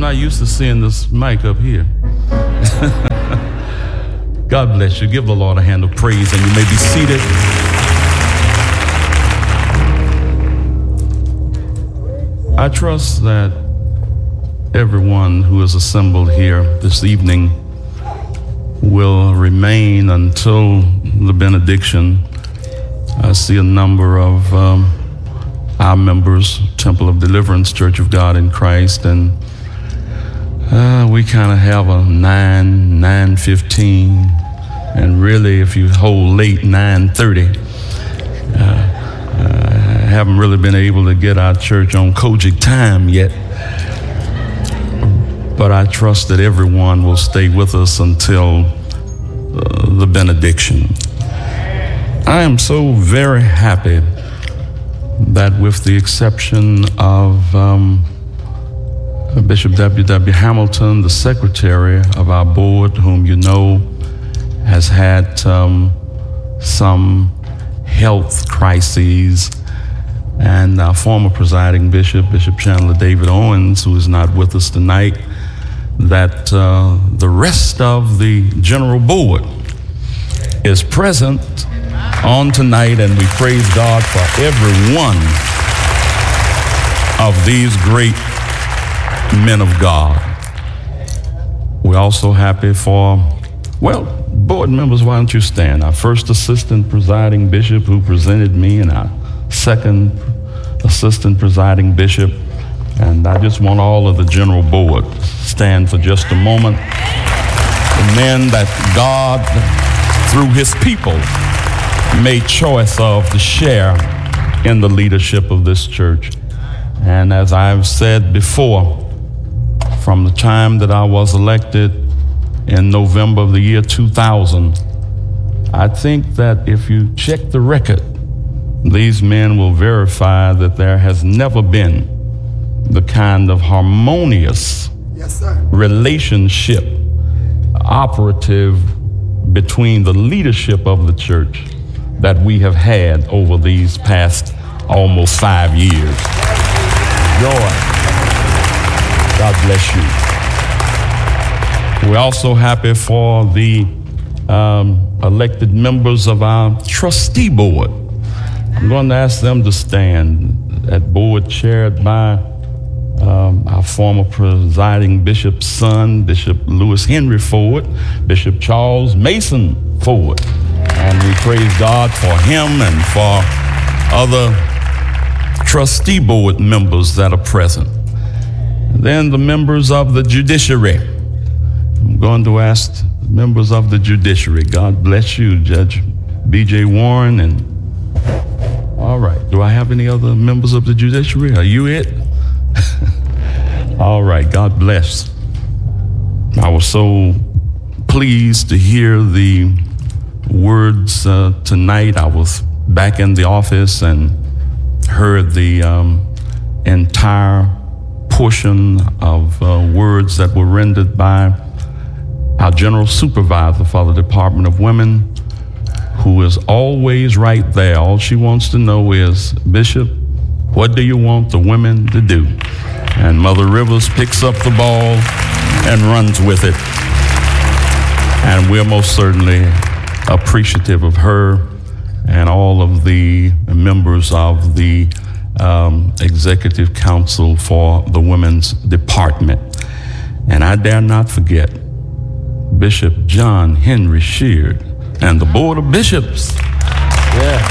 not used to seeing this mic up here. God bless you. Give the Lord a hand of praise, and you may be seated. I trust that everyone who is assembled here this evening will remain until the benediction. I see a number of our members, Temple of Deliverance, Church of God in Christ, and we kind of have a 9:15, and really, if you hold late, 9:30. I haven't really been able to get our church on Kojic time yet, but I trust that everyone will stay with us until the benediction. I am so very happy that, with the exception of Bishop W.W. Hamilton, the secretary of our board, whom you know has had some health crises, and our former presiding bishop, Bishop Chandler David Owens, who is not with us tonight, that the rest of the general board is present on tonight, and we praise God for every one of these great men of God. We're also happy for, board members, why don't you stand? Our first assistant presiding bishop who presented me, and our second assistant presiding bishop, and I just want all of the general board to stand for just a moment. The men that God, through his people, made choice of to share in the leadership of this church. And as I've said before, from the time that I was elected in November of the year 2000, I think that if you check the record, these men will verify that there has never been the kind of harmonious relationship operative between the leadership of the church that we have had over these past almost 5 years. Joy. God bless you. We're also happy for the elected members of our trustee board. I'm going to ask them to stand. That board chaired by our former presiding bishop's son, Bishop Lewis Henry Ford, Bishop Charles Mason Ford. And we praise God for him and for other trustee board members that are present. Then the members of the judiciary. I'm going to ask members of the judiciary. God bless you, Judge B.J. Warren. And all right, do I have any other members of the judiciary? Are you it? All right, God bless. I was so pleased to hear the words tonight. I was back in the office and heard the entire portion of words that were rendered by our general supervisor for the Department of Women, who is always right there. All she wants to know is, Bishop, what do you want the women to do? And Mother Rivers picks up the ball and runs with it. And we're most certainly appreciative of her and all of the members of the Executive Council for the Women's Department. And I dare not forget Bishop John Henry Sheard and the Board of Bishops. Yeah.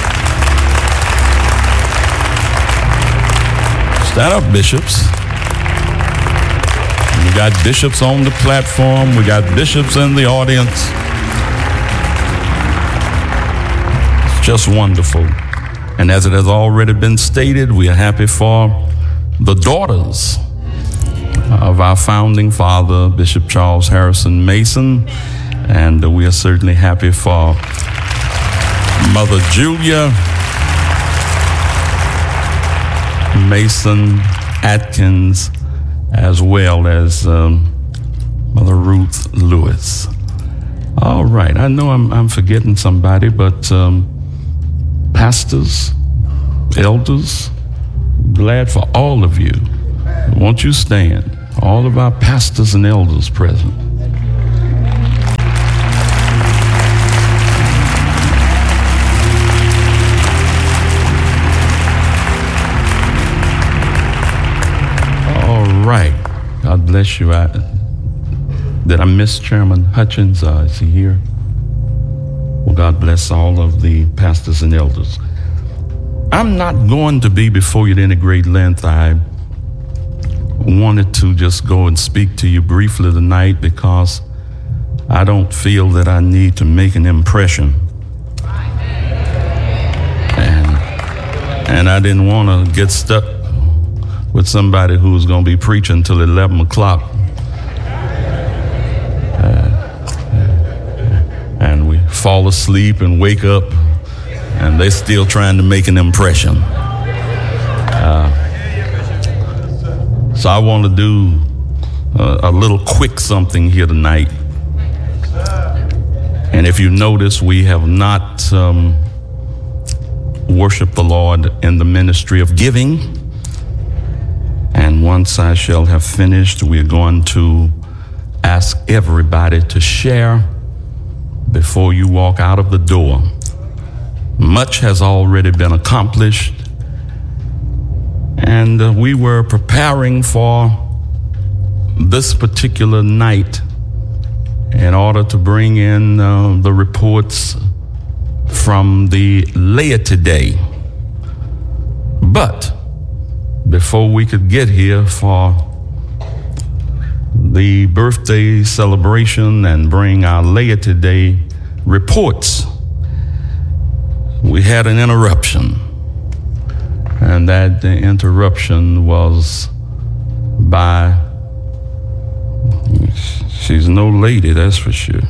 Stand up, bishops. We got bishops on the platform. We got bishops in the audience. It's just wonderful. And as it has already been stated, we are happy for the daughters of our founding father, Bishop Charles Harrison Mason. And we are certainly happy for Mother Julia Mason Atkins, as well as Mother Ruth Lewis. All right, I know I'm forgetting somebody, but pastors, elders, glad for all of you. Won't you stand? All of our pastors and elders present. All right. God bless you. Did I miss Chairman Hutchins? Is he here? Well, God bless all of the pastors and elders. I'm not going to be before you at any great length. I wanted to just go and speak to you briefly tonight because I don't feel that I need to make an impression. And I didn't want to get stuck with somebody who's going to be preaching till 11 o'clock. And we fall asleep and wake up and they're still trying to make an impression. So I want to do a little quick something here tonight. And if you notice, we have not worshiped the Lord in the ministry of giving. And once I shall have finished, we're going to ask everybody to share before you walk out of the door. Much has already been accomplished. And we were preparing for this particular night in order to bring in the reports from the laity day. But before we could get here for the birthday celebration and bring our laity day reports, we had an interruption. And that interruption was by, she's no lady, that's for sure.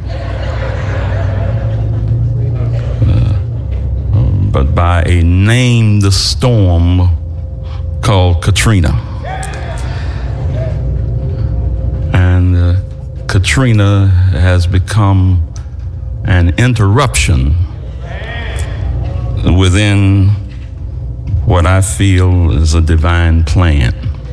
But by a named storm called Katrina. And Katrina has become an interruption within what I feel is a divine plan.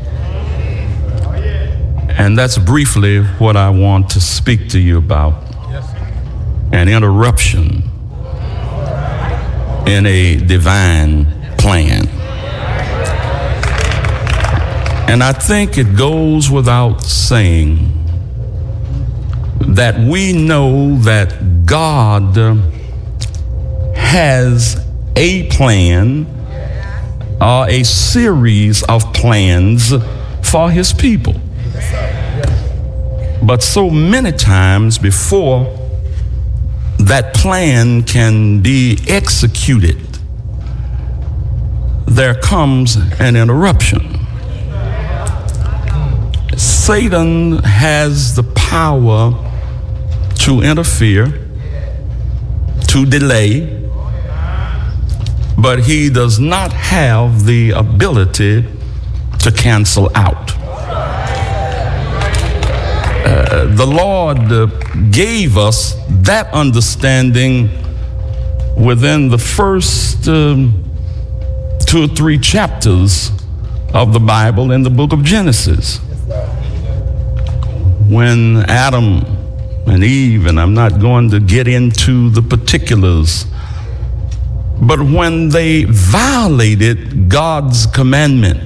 And that's briefly what I want to speak to you about. An interruption in a divine plan. And I think it goes without saying that we know that God has a plan or a series of plans for his people. But so many times before that plan can be executed, there comes an interruption. Satan has the power to interfere, to delay, but he does not have the ability to cancel out. The Lord gave us that understanding within the first 2 or 3 chapters of the Bible in the book of Genesis. When Adam and Eve, and I'm not going to get into the particulars, but when they violated God's commandment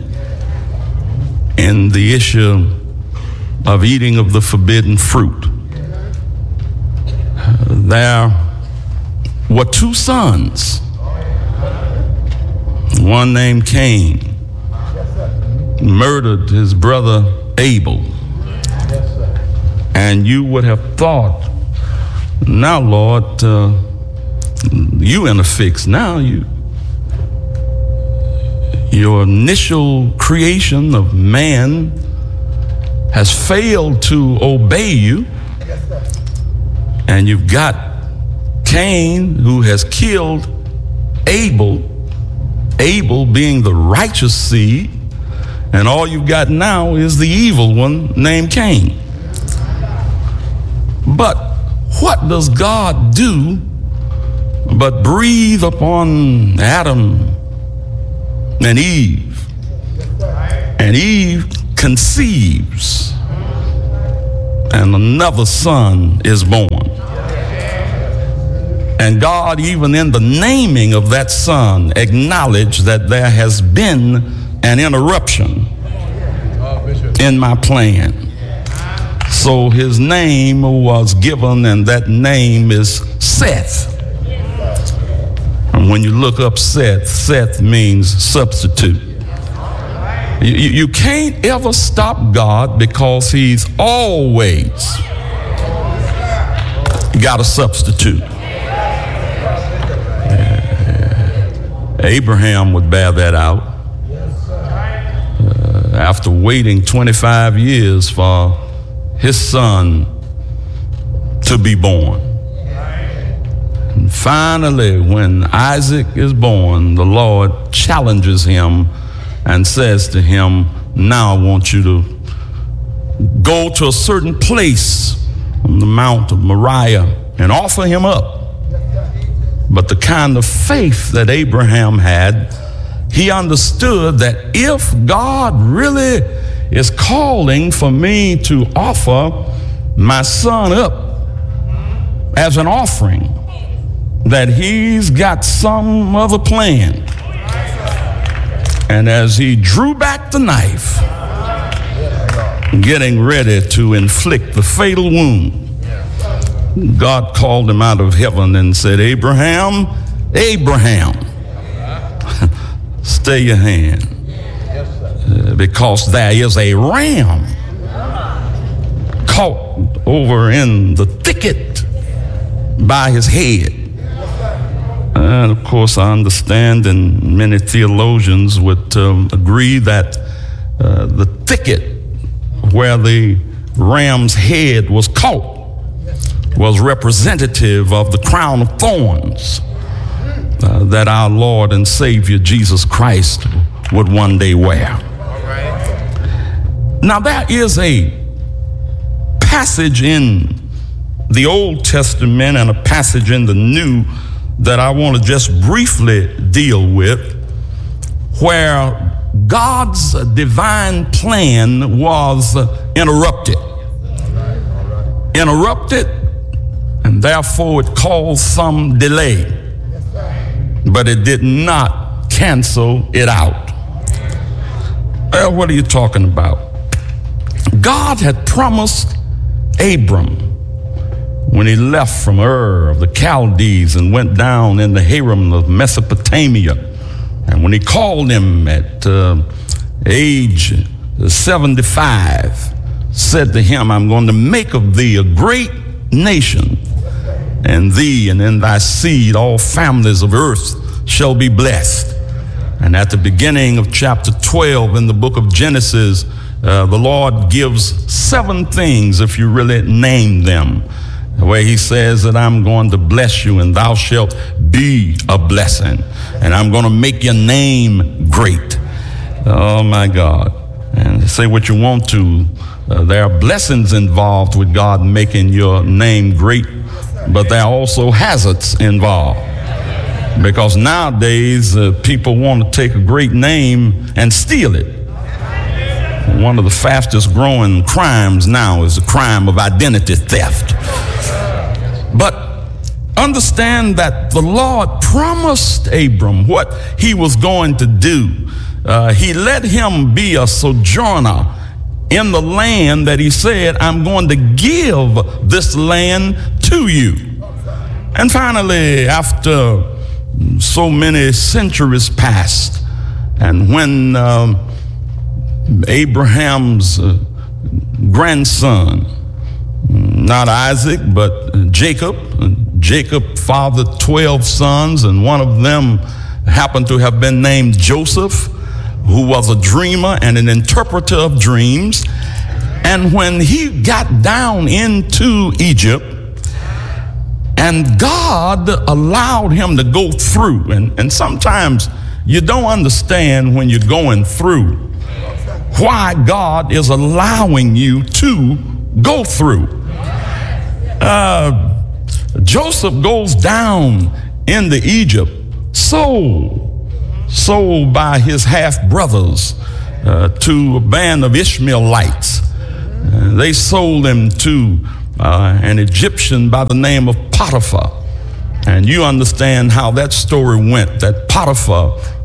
in the issue of eating of the forbidden fruit, there were 2 sons. One named Cain murdered his brother Abel. And you would have thought, now Lord, you in a fix. Now your initial creation of man has failed to obey you. And you've got Cain who has killed Abel, Abel being the righteous seed, and all you've got now is the evil one named Cain. But what does God do but breathe upon Adam and Eve conceives, and another son is born. And God, even in the naming of that son, acknowledged that there has been an interruption in my plan. So his name was given, and that name is Seth. And when you look up Seth, Seth means substitute. You can't ever stop God because he's always got a substitute. Abraham would bear that out. After waiting 25 years for his son to be born. And finally, when Isaac is born, the Lord challenges him and says to him, now I want you to go to a certain place on the Mount of Moriah and offer him up. But the kind of faith that Abraham had, he understood that if God really is calling for me to offer my son up as an offering, that he's got some other plan. And as he drew back the knife, getting ready to inflict the fatal wound, God called him out of heaven and said, Abraham, Abraham, stay your hand, because there is a ram caught over in the thicket by his head. And of course, I understand, and many theologians would agree that the thicket where the ram's head was caught was representative of the crown of thorns that our Lord and Savior Jesus Christ would one day wear. Now, there is a passage in the Old Testament and a passage in the New that I want to just briefly deal with, where God's divine plan was interrupted, and therefore it caused some delay, but it did not cancel it out. Well, what are you talking about? God had promised Abram, when he left from Ur of the Chaldees and went down in the Haram of Mesopotamia, and when he called him at age 75, said to him, I'm going to make of thee a great nation, and thee and in thy seed all families of earth shall be blessed. And at the beginning of chapter 12 in the book of Genesis, the Lord gives 7 things, if you really name them, where he says that I'm going to bless you and thou shalt be a blessing, and I'm going to make your name great. Oh my God. And say what you want to, there are blessings involved with God making your name great, but there are also hazards involved, because nowadays people want to take a great name and steal it. One of the fastest growing crimes now is the crime of identity theft. But understand that the Lord promised Abram what he was going to do. He let him be a sojourner in the land that he said, I'm going to give this land to you. And finally, after so many centuries passed, and when Abraham's grandson, not Isaac, but Jacob fathered 12 sons, and one of them happened to have been named Joseph, who was a dreamer and an interpreter of dreams. And when he got down into Egypt, and God allowed him to go through, and sometimes you don't understand when you're going through why God is allowing you to go through. Joseph goes down into Egypt, sold by his half brothers to a band of Ishmaelites. They sold him to an Egyptian by the name of Potiphar. And you understand how that story went, that Potiphar